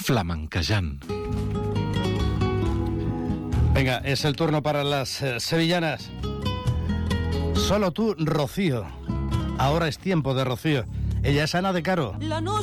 Flamenquejant. Venga, es el turno para las sevillanas. Solo tú, Rocío. Ahora es tiempo de Rocío. Ella es Ana de Caro.